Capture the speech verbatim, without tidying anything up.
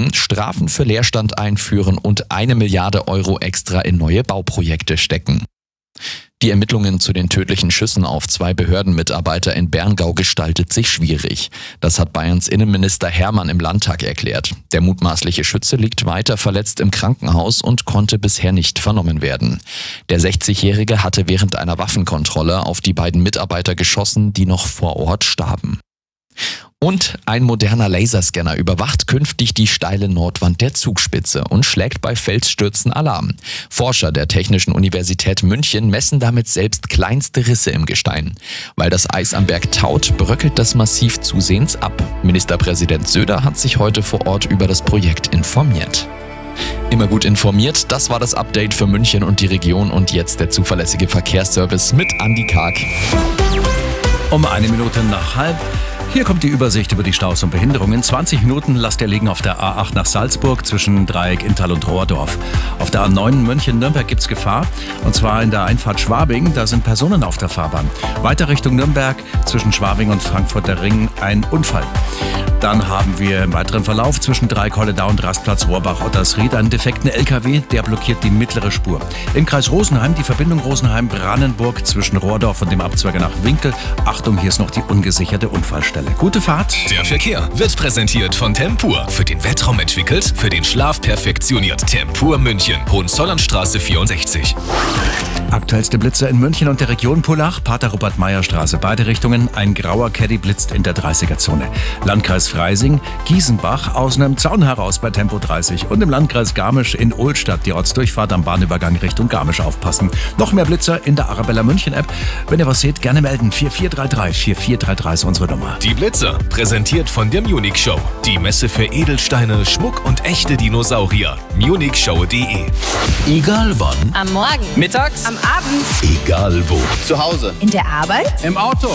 verbieten, Strafen für Leerstand einführen und eine Milliarde Euro extra in neue Bauprojekte stecken. Die Ermittlungen zu den tödlichen Schüssen auf zwei Behördenmitarbeiter in Berngau gestaltet sich schwierig. Das hat Bayerns Innenminister Hermann im Landtag erklärt. Der mutmaßliche Schütze liegt weiter verletzt im Krankenhaus und konnte bisher nicht vernommen werden. Der sechzigjährige hatte während einer Waffenkontrolle auf die beiden Mitarbeiter geschossen, die noch vor Ort starben. Und ein moderner Laserscanner überwacht künftig die steile Nordwand der Zugspitze und schlägt bei Felsstürzen Alarm. Forscher der Technischen Universität München messen damit selbst kleinste Risse im Gestein. Weil das Eis am Berg taut, bröckelt das Massiv zusehends ab. Ministerpräsident Söder hat sich heute vor Ort über das Projekt informiert. Immer gut informiert, das war das Update für München und die Region und jetzt der zuverlässige Verkehrsservice mit Andi Karg. Um eine Minute nach halb. Hier kommt die Übersicht über die Staus und Behinderungen. zwanzig Minuten lasst ihr liegen auf der A acht nach Salzburg zwischen Dreieck, Inntal und Rohrdorf. Auf der A neun München-Nürnberg gibt's Gefahr. Und zwar in der Einfahrt Schwabing, da sind Personen auf der Fahrbahn. Weiter Richtung Nürnberg zwischen Schwabing und Frankfurter Ring ein Unfall. Dann haben wir im weiteren Verlauf zwischen Dreieck-Holledau und Rastplatz Rohrbach-Ottersried einen defekten L K W, der blockiert die mittlere Spur. Im Kreis Rosenheim die Verbindung Rosenheim-Brandenburg zwischen Rohrdorf und dem Abzweiger nach Winkel. Achtung, hier ist noch die ungesicherte Unfallstelle. Gute Fahrt. Der Verkehr wird präsentiert von Tempur. Für den Wettraum entwickelt, für den Schlaf perfektioniert. Tempur München, Hohenzollernstraße vierundsechzig. Aktuellste Blitzer in München und der Region: Pullach, Pater-Robert-Meyer-Straße, beide Richtungen. Ein grauer Caddy blitzt in der dreißiger-Zone. Landkreis Freising, Giesenbach aus einem Zaun heraus bei Tempo dreißig. Und im Landkreis Garmisch in Ohlstadt die Ortsdurchfahrt am Bahnübergang Richtung Garmisch aufpassen. Noch mehr Blitzer in der Arabella München App. Wenn ihr was seht, gerne melden. vier vier drei drei vier vier drei drei ist unsere Nummer. Die Blitzer, präsentiert von der Munich Show. Die Messe für Edelsteine, Schmuck und echte Dinosaurier. munich show punkt de. Egal wann. Am Morgen. Mittags. Am Abend. Egal wo. Zu Hause. In der Arbeit. Im Auto.